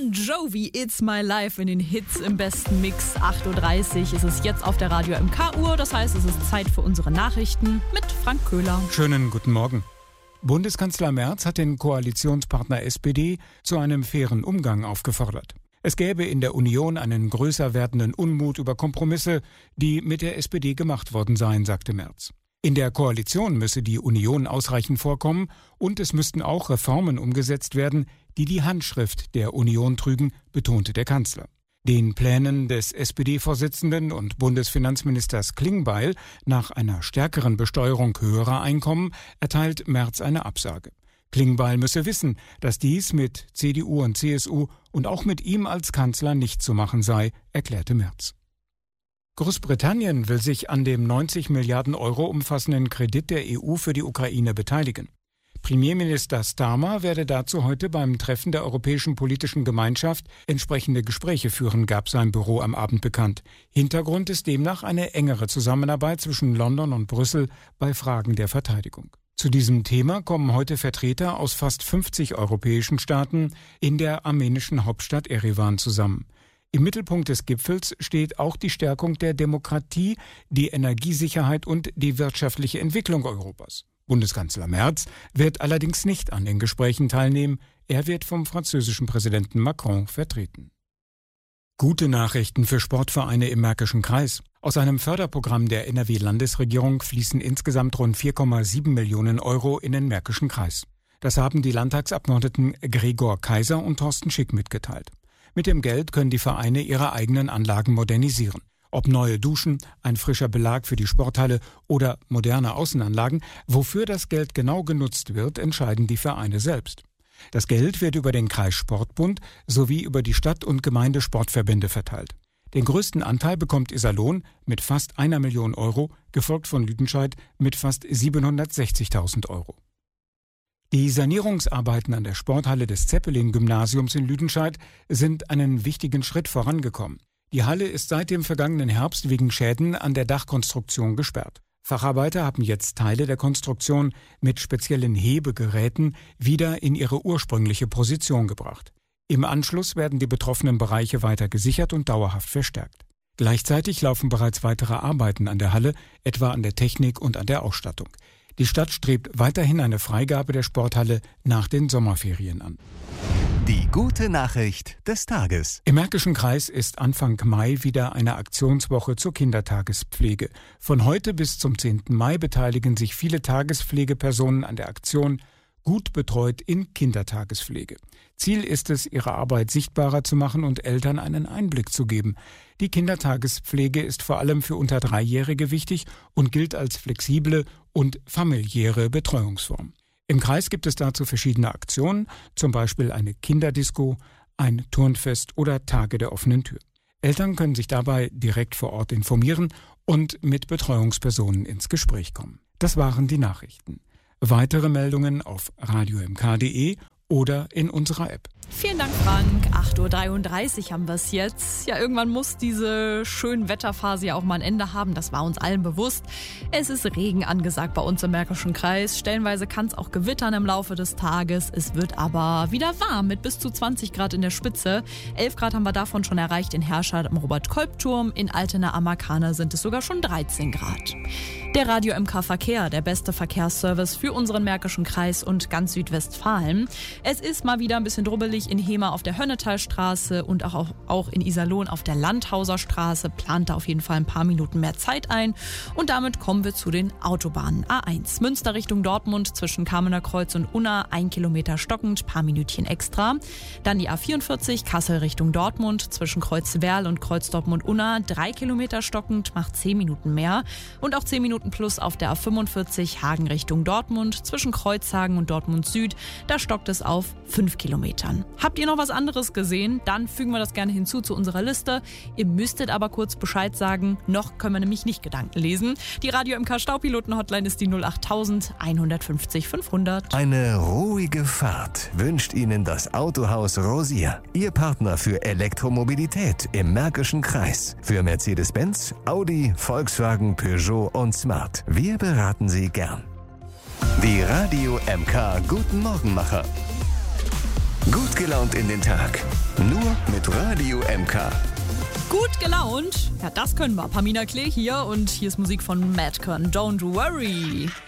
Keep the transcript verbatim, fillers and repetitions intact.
Bon Jovi, It's My Life in den Hits im besten Mix. acht Uhr dreißig ist es jetzt auf der Radio M K-Uhr. Das heißt, es ist Zeit für unsere Nachrichten mit Frank Köhler. Schönen guten Morgen. Bundeskanzler Merz hat den Koalitionspartner S P D zu einem fairen Umgang aufgefordert. Es gäbe in der Union einen größer werdenden Unmut über Kompromisse, die mit der S P D gemacht worden seien, sagte Merz. In der Koalition müsse die Union ausreichend vorkommen und es müssten auch Reformen umgesetzt werden, die die Handschrift der Union trügen, betonte der Kanzler. Den Plänen des S P D-Vorsitzenden und Bundesfinanzministers Klingbeil nach einer stärkeren Besteuerung höherer Einkommen erteilt Merz eine Absage. Klingbeil müsse wissen, dass dies mit C D U und C S U und auch mit ihm als Kanzler nicht zu machen sei, erklärte Merz. Großbritannien will sich an dem neunzig Milliarden Euro umfassenden Kredit der E U für die Ukraine beteiligen. Premierminister Starmer werde dazu heute beim Treffen der Europäischen Politischen Gemeinschaft entsprechende Gespräche führen, gab sein Büro am Abend bekannt. Hintergrund ist demnach eine engere Zusammenarbeit zwischen London und Brüssel bei Fragen der Verteidigung. Zu diesem Thema kommen heute Vertreter aus fast fünfzig europäischen Staaten in der armenischen Hauptstadt Erivan zusammen. Im Mittelpunkt des Gipfels steht auch die Stärkung der Demokratie, die Energiesicherheit und die wirtschaftliche Entwicklung Europas. Bundeskanzler Merz wird allerdings nicht an den Gesprächen teilnehmen. Er wird vom französischen Präsidenten Macron vertreten. Gute Nachrichten für Sportvereine im Märkischen Kreis. Aus einem Förderprogramm der N R W-Landesregierung fließen insgesamt rund vier Komma sieben Millionen Euro in den Märkischen Kreis. Das haben die Landtagsabgeordneten Gregor Kaiser und Thorsten Schick mitgeteilt. Mit dem Geld können die Vereine ihre eigenen Anlagen modernisieren. Ob neue Duschen, ein frischer Belag für die Sporthalle oder moderne Außenanlagen, wofür das Geld genau genutzt wird, entscheiden die Vereine selbst. Das Geld wird über den Kreissportbund sowie über die Stadt- und Gemeindesportverbände verteilt. Den größten Anteil bekommt Iserlohn mit fast einer Million Euro, gefolgt von Lüdenscheid mit fast siebenhundertsechzigtausend Euro. Die Sanierungsarbeiten an der Sporthalle des Zeppelin-Gymnasiums in Lüdenscheid sind einen wichtigen Schritt vorangekommen. Die Halle ist seit dem vergangenen Herbst wegen Schäden an der Dachkonstruktion gesperrt. Facharbeiter haben jetzt Teile der Konstruktion mit speziellen Hebegeräten wieder in ihre ursprüngliche Position gebracht. Im Anschluss werden die betroffenen Bereiche weiter gesichert und dauerhaft verstärkt. Gleichzeitig laufen bereits weitere Arbeiten an der Halle, etwa an der Technik und an der Ausstattung. Die Stadt strebt weiterhin eine Freigabe der Sporthalle nach den Sommerferien an. Die gute Nachricht des Tages. Im Märkischen Kreis ist Anfang Mai wieder eine Aktionswoche zur Kindertagespflege. Von heute bis zum zehnten Mai beteiligen sich viele Tagespflegepersonen an der Aktion Gut betreut in Kindertagespflege. Ziel ist es, ihre Arbeit sichtbarer zu machen und Eltern einen Einblick zu geben. Die Kindertagespflege ist vor allem für unter Dreijährige wichtig und gilt als flexible und familiäre Betreuungsform. Im Kreis gibt es dazu verschiedene Aktionen, zum Beispiel eine Kinderdisco, ein Turnfest oder Tage der offenen Tür. Eltern können sich dabei direkt vor Ort informieren und mit Betreuungspersonen ins Gespräch kommen. Das waren die Nachrichten. Weitere Meldungen auf radio m k punkt d e oder in unserer App. Vielen Dank, Frank. acht Uhr dreiunddreißig haben wir es jetzt. Ja, irgendwann muss diese schöne Wetterphase ja auch mal ein Ende haben. Das war uns allen bewusst. Es ist Regen angesagt bei uns im Märkischen Kreis. Stellenweise kann es auch gewittern im Laufe des Tages. Es wird aber wieder warm mit bis zu zwanzig Grad in der Spitze. elf Grad haben wir davon schon erreicht in Herscheid am Robert-Kolb-Turm. In Altena am Markana sind es sogar schon dreizehn Grad. Der Radio M K Verkehr, der beste Verkehrsservice für unseren Märkischen Kreis und ganz Südwestfalen. Es ist mal wieder ein bisschen drubbelig in Hema auf der Hönnetalstraße und auch, auch in Iserlohn auf der Landhauser Straße. Plant da auf jeden Fall ein paar Minuten mehr Zeit ein. Und damit kommen wir zu den Autobahnen. A eins, Münster Richtung Dortmund zwischen Kamener Kreuz und Unna, ein Kilometer stockend, paar Minütchen extra. Dann die A vierundvierzig, Kassel Richtung Dortmund zwischen Kreuzwerl und Kreuzdortmund-Unna, drei Kilometer stockend, macht zehn Minuten mehr. Und auch zehn Minuten plus auf der A fünfundvierzig, Hagen Richtung Dortmund zwischen Kreuzhagen und Dortmund Süd, da stockt es auf fünf Kilometern. Habt ihr noch was anderes gesehen? Dann fügen wir das gerne hinzu zu unserer Liste. Ihr müsstet aber kurz Bescheid sagen. Noch können wir nämlich nicht Gedanken lesen. Die Radio M K Staupiloten-Hotline ist die null acht null null eins fünf null fünfhundert. Eine ruhige Fahrt wünscht Ihnen das Autohaus Rosier. Ihr Partner für Elektromobilität im Märkischen Kreis. Für Mercedes-Benz, Audi, Volkswagen, Peugeot und Smart. Wir beraten Sie gern. Die Radio M K Guten Morgenmacher. Gut gelaunt in den Tag. Nur mit Radio M K. Gut gelaunt? Ja, das können wir. Pamina Klee hier und hier ist Musik von Madcon. Don't worry.